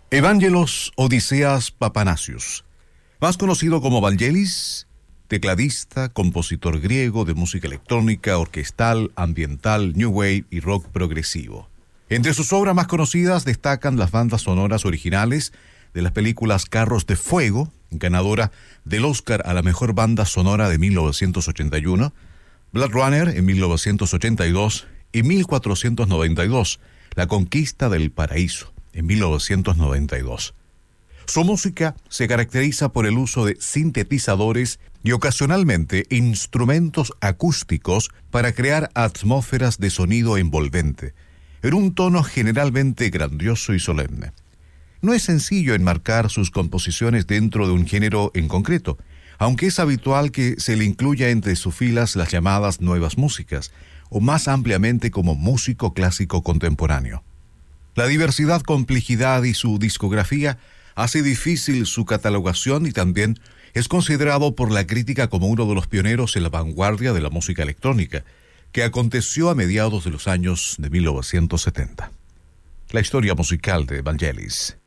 Evangelos Odiseas Papanasios, más conocido como Vangelis, tecladista, compositor griego de música electrónica, orquestal, ambiental, new wave y rock progresivo. Entre sus obras más conocidas destacan las bandas sonoras originales de las películas Carros de Fuego, ganadora del Oscar a la mejor banda sonora de 1981, Blade Runner en 1982 y 1492, La Conquista del Paraíso en 1992. Su música se caracteriza por el uso de sintetizadores y ocasionalmente instrumentos acústicos para crear atmósferas de sonido envolvente, en un tono generalmente grandioso y solemne. No es sencillo enmarcar sus composiciones dentro de un género en concreto, aunque es habitual que se le incluya entre sus filas las llamadas nuevas músicas, o más ampliamente como músico clásico contemporáneo. La diversidad, complejidad y su discografía hace difícil su catalogación y también es considerado por la crítica como uno de los pioneros en la vanguardia de la música electrónica, que aconteció a mediados de los años de 1970. La historia musical de Vangelis.